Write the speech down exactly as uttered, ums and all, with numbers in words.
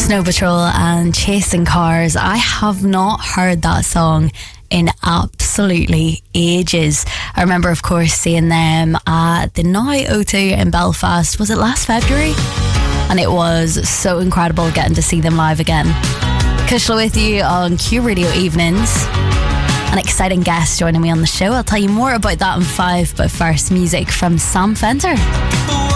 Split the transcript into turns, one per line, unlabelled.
Snow Patrol and Chasing Cars. I have not heard that song in absolutely ages. I remember, of course, seeing them at the Now O two in Belfast. Was it last February? And it was so incredible getting to see them live again. Kushla with you on Q Radio Evenings. An exciting guest joining me on the show. I'll tell you more about that in five, but first, music from Sam Fender.